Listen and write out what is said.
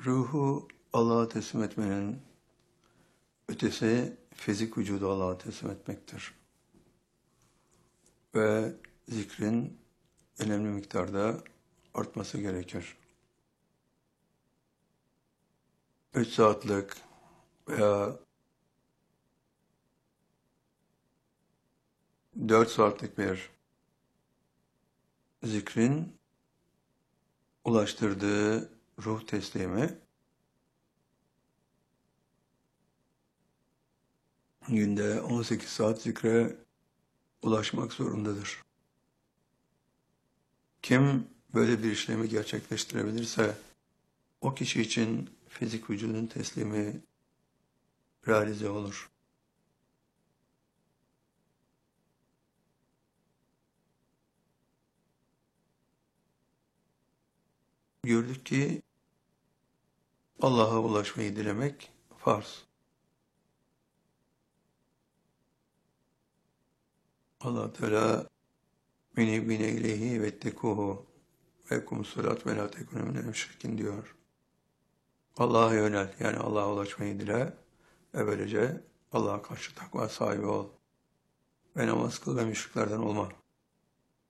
Ruhu Allah'a teslim etmenin ötesi fizik vücudu Allah'a teslim etmektir. Ve zikrin önemli miktarda artması gerekir. 3 saatlik veya 4 saatlik bir zikrin ulaştırdığı ruh teslimi günde 18 saat zikre ulaşmak zorundadır. Kim böyle bir işlemi gerçekleştirebilirse o kişi için fizik vücudun teslimi realize olur. Gördük ki Allah'a ulaşmayı dilemek farz. Allah Teala "Menibine ileyhi vettekuhu ve kumsulat ve la tekunu minel müşrikin" diyor. Allah'a yönel, yani Allah'a ulaşmayı dile ve böylece Allah'a karşı takva sahibi ol ve namaz kıl ve müşriklerden olma.